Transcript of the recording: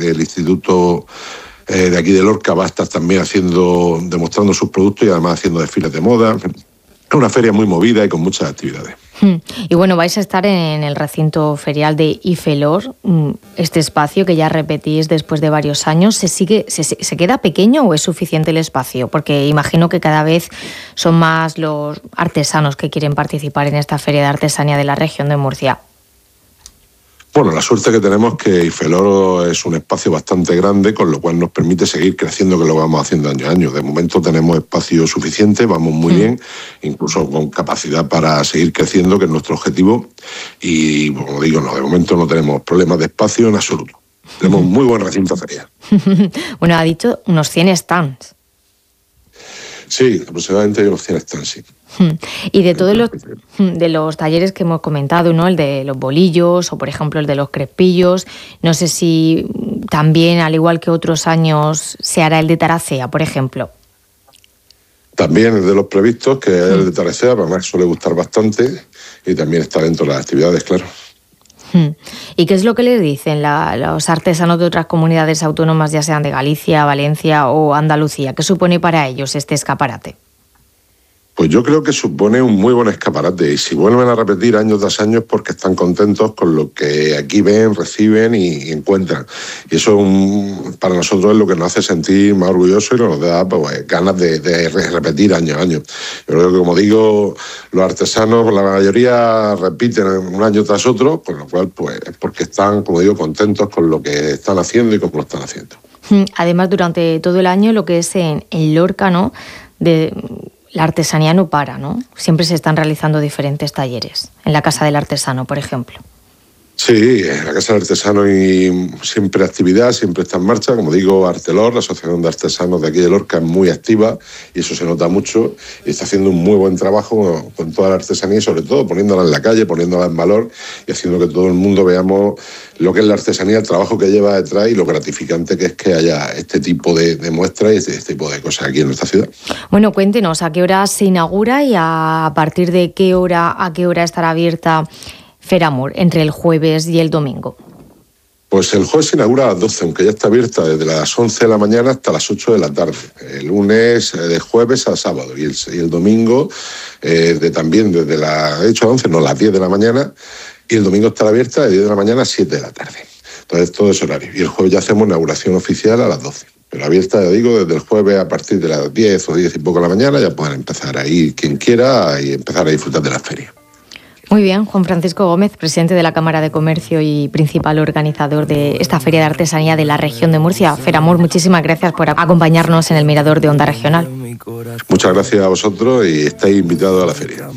el Instituto de aquí de Lorca va a estar también demostrando sus productos y además haciendo desfiles de moda. Es una feria muy movida y con muchas actividades. Y bueno, vais a estar en el recinto ferial de Ifelor, este espacio que ya repetís después de varios años. ¿Se queda pequeño o es suficiente el espacio? Porque imagino que cada vez son más los artesanos que quieren participar en esta feria de artesanía de la región de Murcia. Bueno, la suerte que tenemos es que Ifelor es un espacio bastante grande, con lo cual nos permite seguir creciendo, que lo vamos haciendo año a año. De momento tenemos espacio suficiente, vamos muy bien, incluso con capacidad para seguir creciendo, que es nuestro objetivo. Y, como digo, de momento no tenemos problemas de espacio en absoluto. Tenemos un muy buen recinto ferial. Bueno, ha dicho unos 100 stands. Sí, aproximadamente hay unos 100 stands, sí. Y de todos los talleres que hemos comentado, ¿no? El de los bolillos o, por ejemplo, el de los crepillos, no sé si también, al igual que otros años, se hará el de taracea, por ejemplo. También es de los previstos, que es el de taracea, además suele gustar bastante y también está dentro de las actividades, claro. ¿Y qué es lo que les dicen los artesanos de otras comunidades autónomas, ya sean de Galicia, Valencia o Andalucía? ¿Qué supone para ellos este escaparate? Pues yo creo que supone un muy buen escaparate, y si vuelven a repetir año tras año es porque están contentos con lo que aquí ven, reciben y encuentran. Y eso para nosotros es lo que nos hace sentir más orgullosos y nos da pues, ganas de repetir año a año. Yo creo que, como digo, los artesanos, la mayoría repiten un año tras otro, con lo cual pues, es porque están, como digo, contentos con lo que están haciendo y cómo lo están haciendo. Además, durante todo el año, lo que es en Lorca, ¿no? La artesanía no para, ¿no? Siempre se están realizando diferentes talleres. En la Casa del Artesano, por ejemplo. Sí, en la Casa del Artesano y siempre actividad, siempre está en marcha. Como digo, Artelor, la Asociación de Artesanos de aquí de Lorca, es muy activa y eso se nota mucho. Y está haciendo un muy buen trabajo con toda la artesanía y, sobre todo, poniéndola en la calle, poniéndola en valor y haciendo que todo el mundo veamos lo que es la artesanía, el trabajo que lleva detrás y lo gratificante que es que haya este tipo de muestras y este tipo de cosas aquí en nuestra ciudad. Bueno, cuéntenos, ¿a qué hora se inaugura y a partir de qué hora estará abierta Feramur, entre el jueves y el domingo? Pues el jueves se inaugura a las 12, aunque ya está abierta desde las 11 de la mañana hasta las 8 de la tarde. El lunes, de jueves a sábado, y el domingo también desde las 11, no, las 10 de la mañana, y el domingo estará abierta de 10 de la mañana a 7 de la tarde. Entonces todo es horario. Y el jueves ya hacemos inauguración oficial a las 12. Pero abierta, ya digo, desde el jueves a partir de las 10 o 10 y poco de la mañana, ya pueden empezar a ir quien quiera y empezar a disfrutar de la feria. Muy bien, Juan Francisco Gómez, presidente de la Cámara de Comercio y principal organizador de esta Feria de Artesanía de la región de Murcia. Feramur, muchísimas gracias por acompañarnos en el Mirador de Onda Regional. Muchas gracias a vosotros y estáis invitados a la feria.